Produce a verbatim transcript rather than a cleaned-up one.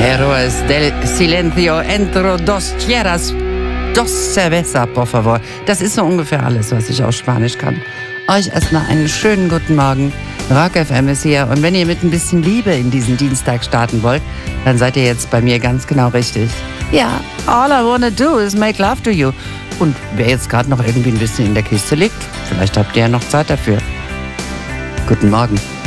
Héroes del silencio entre dos tierras, dos cerveza, por favor. Das ist so ungefähr alles, was ich auf Spanisch kann. Euch erstmal einen schönen guten Morgen. Rock F M ist hier. Und wenn ihr mit ein bisschen Liebe in diesen Dienstag starten wollt, dann seid ihr jetzt bei mir ganz genau richtig. Ja, all I wanna do is make love to you. Und wer jetzt gerade noch irgendwie ein bisschen in der Kiste liegt, vielleicht habt ihr ja noch Zeit dafür. Guten Morgen.